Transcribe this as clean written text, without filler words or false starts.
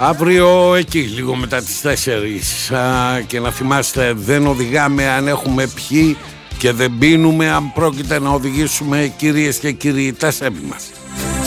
Αύριο εκεί λίγο μετά τις 4. Και να θυμάστε, δεν οδηγάμε αν έχουμε πιει και δεν πίνουμε αν πρόκειται να οδηγήσουμε, κυρίες και κύριοι, τα σέβη μας.